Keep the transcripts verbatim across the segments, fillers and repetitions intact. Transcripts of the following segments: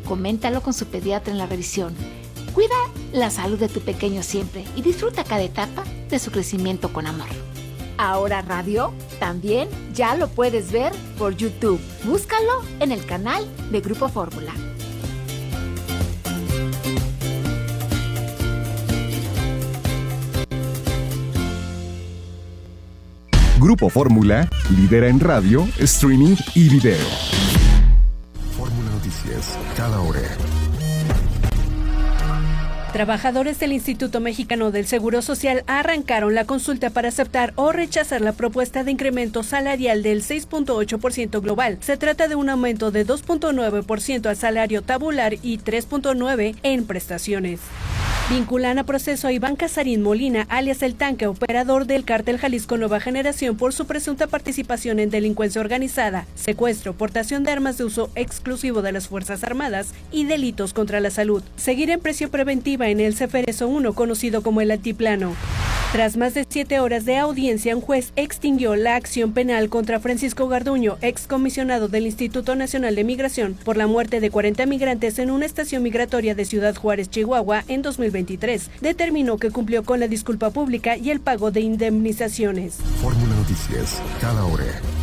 Coméntalo con su pediatra en la revisión. Cuida la salud de tu pequeño siempre y disfruta cada etapa de su crecimiento con amor. Ahora Radio también ya lo puedes ver por YouTube. Búscalo en el canal de Grupo Fórmula. Grupo Fórmula lidera en radio, streaming y video. Fórmula Noticias, cada hora. Trabajadores del Instituto Mexicano del Seguro Social arrancaron la consulta para aceptar o rechazar la propuesta de incremento salarial del seis punto ocho por ciento global. Se trata de un aumento de dos punto nueve por ciento al salario tabular y tres punto nueve por ciento en prestaciones. Vinculan a proceso a Iván Casarín Molina, alias El Tanque, operador del Cártel Jalisco Nueva Generación, por su presunta participación en delincuencia organizada, secuestro, portación de armas de uso exclusivo de las Fuerzas Armadas y delitos contra la salud. Seguir en prisión preventiva en el Ceferezo uno, conocido como el Altiplano. Tras más de siete horas de audiencia, un juez extinguió la acción penal contra Francisco Garduño, excomisionado del Instituto Nacional de Migración, por la muerte de cuarenta migrantes en una estación migratoria de Ciudad Juárez, Chihuahua, en dos mil veintitrés. Determinó que cumplió con la disculpa pública y el pago de indemnizaciones. Fórmula Noticias, cada hora.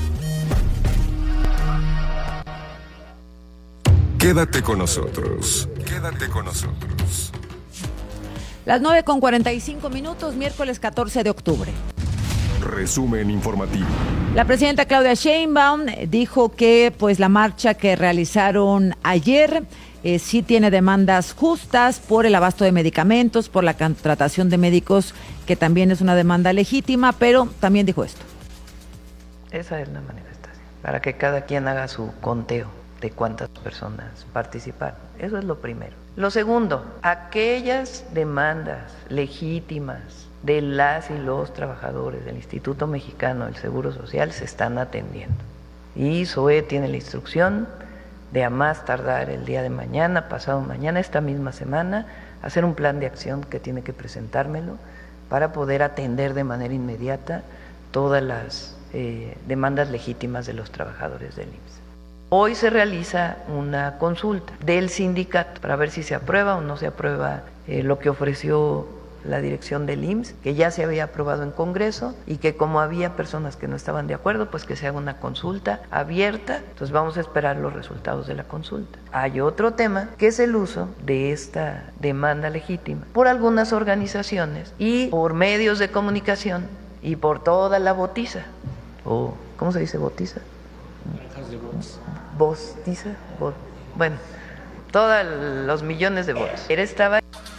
Quédate con nosotros. Quédate con nosotros. Las nueve con cuarenta y cinco minutos, miércoles catorce de octubre. Resumen informativo. La presidenta Claudia Sheinbaum dijo que pues la marcha que realizaron ayer eh, sí tiene demandas justas por el abasto de medicamentos, por la contratación de médicos, que también es una demanda legítima, pero también dijo esto. Esa es la manifestación, para que cada quien haga su conteo de cuántas personas participaron. Eso es lo primero. Lo segundo, aquellas demandas legítimas de las y los trabajadores del Instituto Mexicano del Seguro Social se están atendiendo. Y S O E tiene la instrucción de a más tardar el día de mañana, pasado mañana, esta misma semana, hacer un plan de acción que tiene que presentármelo para poder atender de manera inmediata todas las eh, demandas legítimas de los trabajadores del I M S S. Hoy se realiza una consulta del sindicato para ver si se aprueba o no se aprueba eh, lo que ofreció la dirección del I M S S, que ya se había aprobado en Congreso y que como había personas que no estaban de acuerdo, pues que se haga una consulta abierta. Entonces vamos a esperar los resultados de la consulta. Hay otro tema que es el uso de esta demanda legítima por algunas organizaciones y por medios de comunicación y por toda la botiza, o ¿cómo se dice botiza? Voz, dice, voz. Bueno, todos los millones de votos. Él estaba.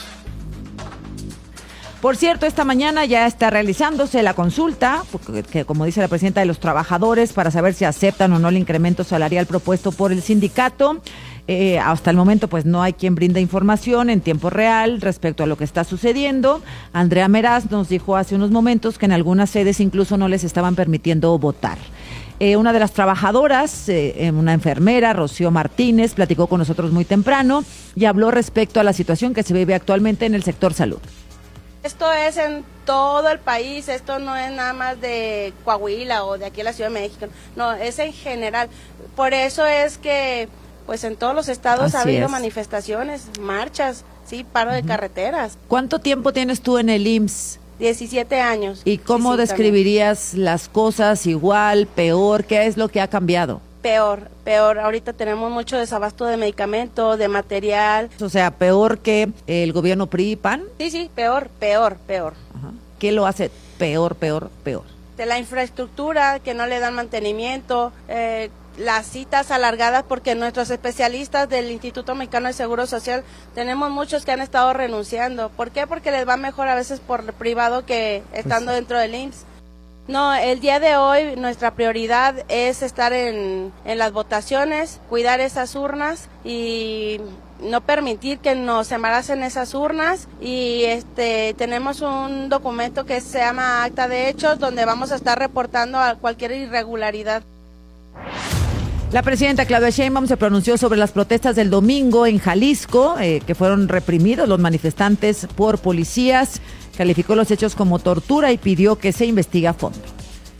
Por cierto, esta mañana ya está realizándose la consulta, que como dice la presidenta, de los trabajadores para saber si aceptan o no el incremento salarial propuesto por el sindicato. Eh, hasta el momento pues no hay quien brinde información en tiempo real respecto a lo que está sucediendo. Andrea Meraz nos dijo hace unos momentos que en algunas sedes incluso no les estaban permitiendo votar. Eh, una de las trabajadoras, eh, una enfermera, Rocío Martínez, platicó con nosotros muy temprano y habló respecto a la situación que se vive actualmente en el sector salud. Esto es en todo el país, esto no es nada más de Coahuila o de aquí en la Ciudad de México, no, es en general. Por eso es que pues en todos los estados Así ha habido es. manifestaciones, marchas, sí, paro uh-huh. de carreteras. ¿Cuánto tiempo tienes tú en el I M S S? diecisiete años. ¿Y cómo sí, sí, describirías también. las cosas igual, peor? ¿Qué es lo que ha cambiado? Peor, peor. Ahorita tenemos mucho desabasto de medicamentos, de material. O sea, peor que el gobierno P R I, P A N. Sí, sí, peor, peor, peor. Ajá. ¿Qué lo hace peor, peor, peor? De la infraestructura, que no le dan mantenimiento, eh, las citas alargadas, porque nuestros especialistas del Instituto Mexicano de Seguro Social, tenemos muchos que han estado renunciando. ¿Por qué? Porque les va mejor a veces por privado que estando pues, dentro del I M S S. No, el día de hoy nuestra prioridad es estar en, en las votaciones, cuidar esas urnas y no permitir que nos embaracen esas urnas. Y este tenemos un documento que se llama Acta de Hechos, donde vamos a estar reportando a cualquier irregularidad. La presidenta Claudia Sheinbaum se pronunció sobre las protestas del domingo en Jalisco, eh, que fueron reprimidos los manifestantes por policías. Calificó los hechos como tortura y pidió que se investigue a fondo.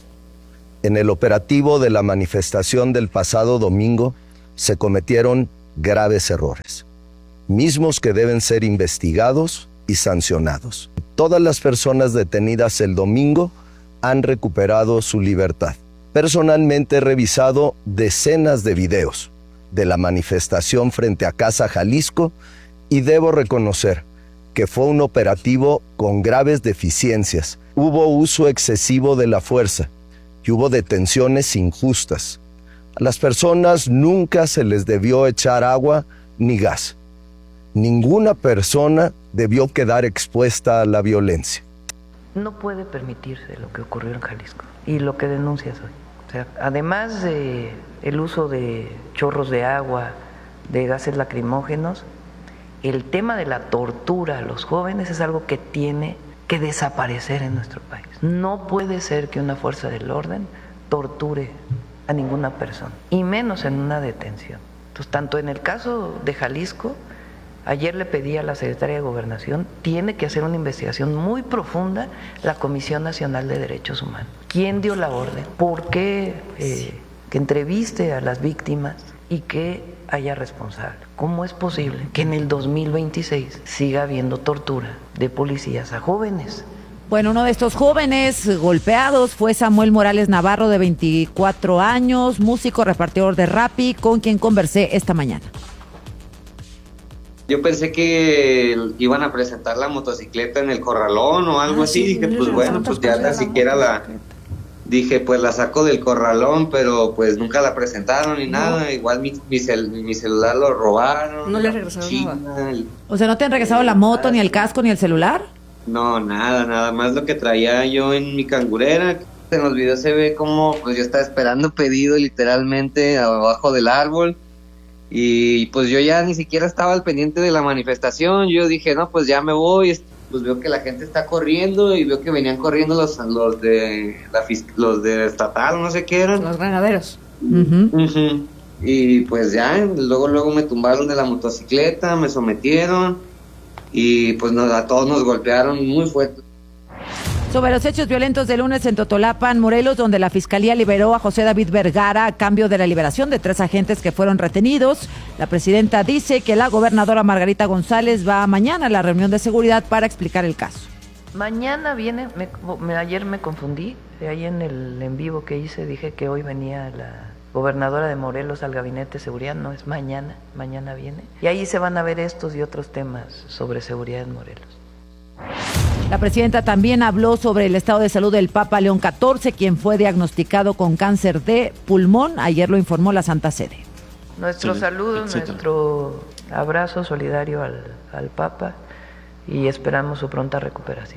En el operativo de la manifestación del pasado domingo se cometieron graves errores, mismos que deben ser investigados y sancionados. Todas las personas detenidas el domingo han recuperado su libertad. Personalmente he revisado decenas de videos de la manifestación frente a Casa Jalisco y debo reconocer que fue un operativo con graves deficiencias. Hubo uso excesivo de la fuerza y hubo detenciones injustas. A las personas nunca se les debió echar agua ni gas. Ninguna persona debió quedar expuesta a la violencia. No puede permitirse lo que ocurrió en Jalisco y lo que denuncias hoy. O sea, además de el uso de chorros de agua, de gases lacrimógenos, el tema de la tortura a los jóvenes es algo que tiene que desaparecer en nuestro país. No puede ser que una fuerza del orden torture a ninguna persona, y menos en una detención. Entonces, tanto en el caso de Jalisco, ayer le pedí a la Secretaría de Gobernación, tiene que hacer una investigación muy profunda la Comisión Nacional de Derechos Humanos. ¿Quién dio la orden? ¿Por qué? Eh, que entreviste a las víctimas y que haya responsable. ¿Cómo es posible que en el dos mil veintiséis siga habiendo tortura de policías a jóvenes? Bueno, uno de estos jóvenes golpeados fue Samuel Morales Navarro, de veinticuatro años, músico, repartidor de Rappi, con quien conversé esta mañana. Yo pensé que iban a presentar la motocicleta en el corralón o algo ah, así. Sí, dije, pues bueno, pues ya ni siquiera la... Dije, pues la saco del corralón, pero pues nunca la presentaron ni no. nada. Igual mi, mi, cel, mi celular lo robaron. No le regresaron nada. El... O sea, ¿no te han regresado la moto, ni el casco, ni el celular? No, nada, nada más lo que traía yo en mi cangurera. En los videos se ve como pues yo estaba esperando pedido literalmente abajo del árbol. Y pues yo ya ni siquiera estaba al pendiente de la manifestación. Yo dije, no, pues ya me voy. Pues veo que la gente está corriendo y veo que venían corriendo los los de la los de estatal, no sé qué eran. Los granaderos. Uh-huh. Uh-huh. Y pues ya, luego luego me tumbaron de la motocicleta, me sometieron y pues nos, a todos nos golpearon muy fuerte. Sobre los hechos violentos del lunes en Totolapan, Morelos, donde la Fiscalía liberó a José David Vergara a cambio de la liberación de tres agentes que fueron retenidos. La presidenta dice que la gobernadora Margarita González va mañana a la reunión de seguridad para explicar el caso. Mañana viene, me, me, ayer me confundí, ahí en el en vivo que hice dije que hoy venía la gobernadora de Morelos al gabinete de seguridad, no es mañana, mañana viene. Y ahí se van a ver estos y otros temas sobre seguridad en Morelos. La presidenta también habló sobre el estado de salud del Papa León catorce, quien fue diagnosticado con cáncer de pulmón. Ayer lo informó la Santa Sede. Nuestro sí, saludo, etcétera. Nuestro abrazo solidario al, al Papa y esperamos su pronta recuperación.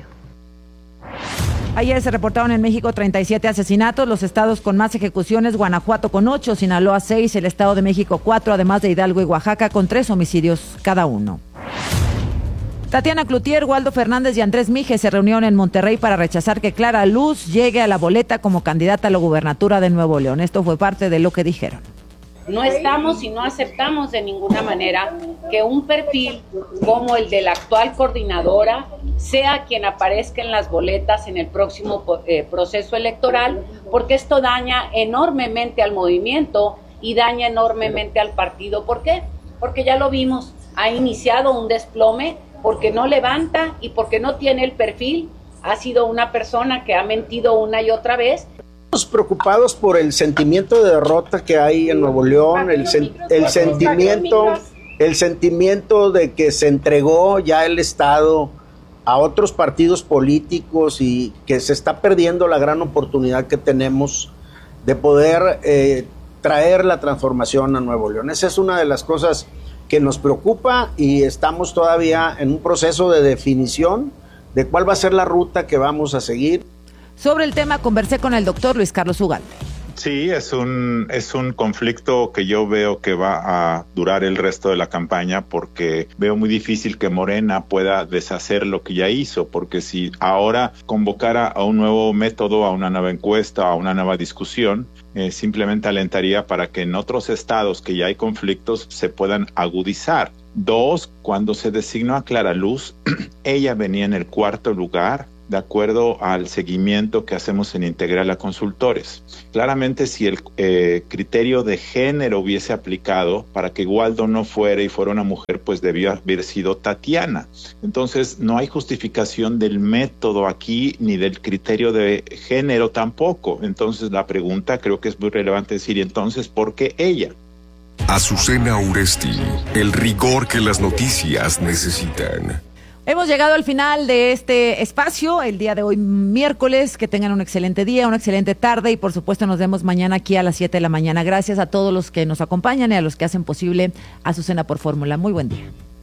Ayer se reportaron en México treinta y siete asesinatos, los estados con más ejecuciones, Guanajuato con ocho, Sinaloa seis, el Estado de México cuatro, además de Hidalgo y Oaxaca con tres homicidios cada uno. Tatiana Cloutier, Waldo Fernández y Andrés Mije se reunieron en Monterrey para rechazar que Clara Luz llegue a la boleta como candidata a la gubernatura de Nuevo León. Esto fue parte de lo que dijeron. No estamos y no aceptamos de ninguna manera que un perfil como el de la actual coordinadora sea quien aparezca en las boletas en el próximo eh, proceso electoral, porque esto daña enormemente al movimiento y daña enormemente al partido. ¿Por qué? Porque ya lo vimos, ha iniciado un desplome porque no levanta y porque no tiene el perfil. Ha sido una persona que ha mentido una y otra vez. Estamos preocupados por el sentimiento de derrota que hay en Nuevo León, el, sen, el sentimiento, el sentimiento de que se entregó ya el Estado a otros partidos políticos y que se está perdiendo la gran oportunidad que tenemos de poder eh, traer la transformación a Nuevo León. Esa es una de las cosas que nos preocupa y estamos todavía en un proceso de definición de cuál va a ser la ruta que vamos a seguir. Sobre el tema conversé con el doctor Luis Carlos Ugalde. Sí, es un, es un conflicto que yo veo que va a durar el resto de la campaña porque veo muy difícil que Morena pueda deshacer lo que ya hizo, porque si ahora convocara a un nuevo método, a una nueva encuesta, a una nueva discusión, eh, simplemente alentaría para que en otros estados que ya hay conflictos se puedan agudizar. Dos, cuando se designó a Clara Luz, ella venía en el cuarto lugar de acuerdo al seguimiento que hacemos en Integral a Consultores. Claramente, si el eh, criterio de género hubiese aplicado para que Waldo no fuera y fuera una mujer, pues debió haber sido Tatiana. Entonces, no hay justificación del método aquí ni del criterio de género tampoco. Entonces, la pregunta creo que es muy relevante decir, entonces, ¿por qué ella? Azucena Uresti, el rigor que las noticias necesitan. Hemos llegado al final de este espacio, el día de hoy miércoles. Que tengan un excelente día, una excelente tarde y por supuesto nos vemos mañana aquí a las siete de la mañana. Gracias a todos los que nos acompañan y a los que hacen posible Azucena por Fórmula. Muy buen día.